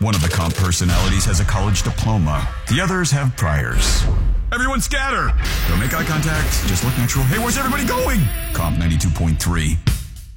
One of the comp personalities has a college diploma. The others have priors. Everyone scatter! Don't make eye contact. Just look natural. Hey, where's everybody going? Comp 92.3.